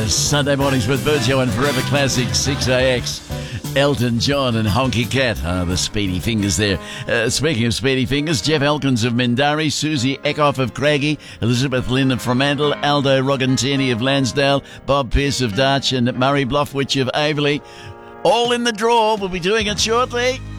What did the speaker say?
Sunday mornings with Virgil and Forever Classic 6AX. Elton John and Honky Cat are the Speedy Fingers there. Speaking of Speedy Fingers, Jeff Elkins of Mindari, Susie Eckhoff of Craigie, Elizabeth Lynn of Fremantle, Aldo Rogantini of Lansdale, Bob Pearce of Darch and Murray Blofwich of Averley. All in the draw. We'll be doing it shortly.